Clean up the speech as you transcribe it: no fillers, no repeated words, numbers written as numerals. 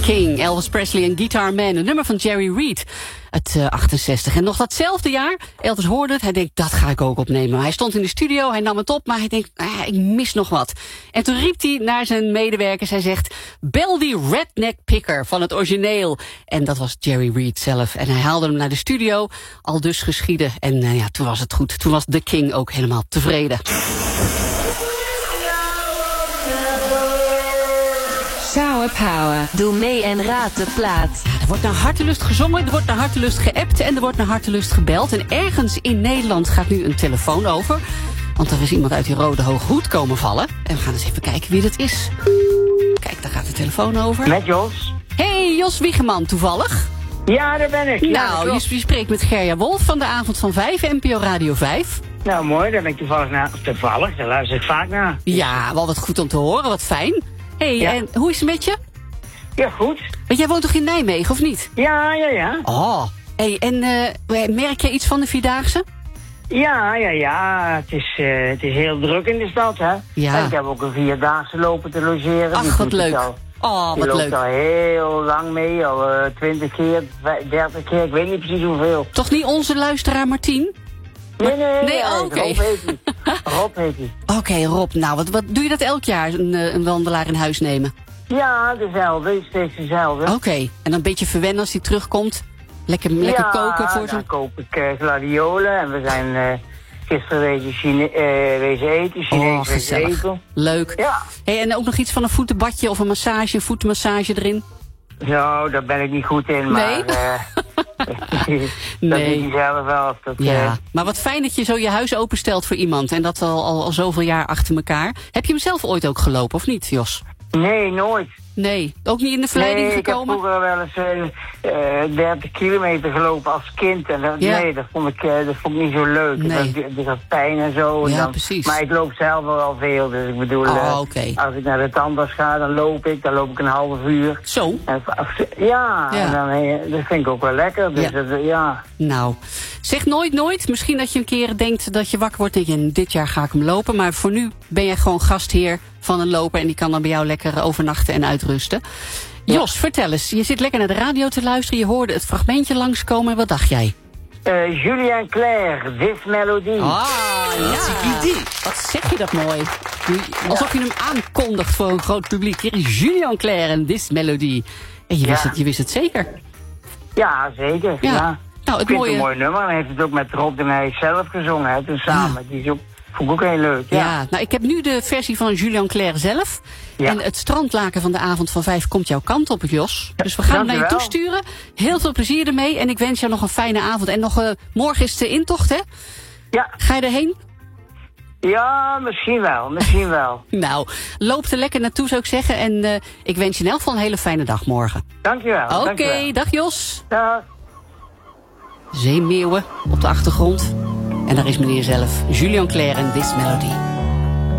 King, Elvis Presley en Guitar Man. Een nummer van Jerry Reed uit 68. En nog datzelfde jaar, Elvis hoorde het. Hij denkt, dat ga ik ook opnemen. Maar hij stond in de studio, hij nam het op, maar hij denkt, ik mis nog wat. En toen riep hij naar zijn medewerkers. Hij zegt, bel die redneck picker van het origineel. En dat was Jerry Reed zelf. En hij haalde hem naar de studio, al dus geschieden. En toen was het goed. Toen was The King ook helemaal tevreden. Shower Power. Doe mee en raad de plaat. Ja, er wordt naar hartelust gezongen, er wordt naar hartelust geappt en er wordt naar hartelust gebeld. En ergens in Nederland gaat nu een telefoon over. Want er is iemand uit die rode hoge hoed komen vallen. En we gaan eens even kijken wie dat is. Kijk, daar gaat de telefoon over. Met Jos. Hey, Jos Wiegeman, toevallig. Ja, daar ben ik. Nou, je spreekt met Gerja Wolf van de Avond van 5, NPO Radio 5. Nou, mooi, daar ben ik toevallig naar. Toevallig, daar luister ik vaak naar. Ja, wel wat goed om te horen, wat fijn. Hey, ja. En hoe is het met je? Ja, goed. Want jij woont toch in Nijmegen, of niet? Ja. Oh, hey, en merk je iets van de Vierdaagse? Ja. Het is heel druk in de stad, hè. Ja. En ik heb ook een Vierdaagse lopen te logeren. Ach, wat leuk. Die loopt al heel lang mee, al 20 keer, 30 keer, ik weet niet precies hoeveel. Toch niet onze luisteraar Martien? Nee, oké. Rob heet hij. Rob heet hij. Oké, Rob, nou, wat doe je dat elk jaar, een wandelaar in huis nemen? Ja, dezelfde, steeds dezelfde. Oké, en dan een beetje verwennen als hij terugkomt? Lekker koken voor zo'n... dan koop ik gladiolen en we zijn gisteren wezen eten, Chinees wezen eten. Leuk. Ja. Hey, en ook nog iets van een voetenbadje of een voetenmassage erin? Zo, daar ben ik niet goed in, maar... Nee? Dat weet je zelf wel. Ja, maar wat fijn dat je zo je huis openstelt voor iemand. En dat al zoveel jaar achter elkaar. Heb je hem zelf ooit ook gelopen, of niet, Jos? Nee, nooit. Nee, ook niet in de verleiding gekomen? Nee, ik heb vroeger wel eens 30 kilometer gelopen als kind. En dat vond ik niet zo leuk. Nee. Dat had pijn en zo. Ja, en dan, precies. Maar ik loop zelf wel veel. Dus ik bedoel, als ik naar de tandarts ga, dan loop ik een half uur. Zo? En, en dan, dat vind ik ook wel lekker. Dus Nou, zeg nooit. Misschien dat je een keer denkt dat je wakker wordt en je dit jaar ga ik hem lopen. Maar voor nu ben jij gewoon gastheer van een loper en die kan dan bij jou lekker overnachten en uitrusten. Ja. Jos, vertel eens. Je zit lekker naar de radio te luisteren. Je hoorde het fragmentje langskomen. Wat dacht jij? Julien Clerc, This Melody. Ah, ja. Wat zeg je dat mooi. Alsof je hem aankondigt voor een groot publiek. Hier is Julien Clerc en This Melody. En je wist het zeker. Ja, zeker. Ja. Nou, ik vind het een mooi nummer. Hij heeft het ook met Rob de Nijs zelf gezongen. Hè, toen samen. Die is ook... Vond ik ook heel leuk, ja. Nou, ik heb nu de versie van Julien Clerc zelf. Ja. En het strandlaken van de Avond van 5 komt jouw kant op, Jos. Dus we gaan hem naar je toesturen. Heel veel plezier ermee. En ik wens jou nog een fijne avond. En nog morgen is de intocht, hè? Ja. Ga je erheen? Ja, misschien wel. Nou, loop er lekker naartoe, zou ik zeggen. En ik wens je in elk geval een hele fijne dag morgen. Dankjewel. Oké, dag Jos. Dag. Zeemeeuwen op de achtergrond. En daar is meneer zelf, Julien Clerc en This Melody.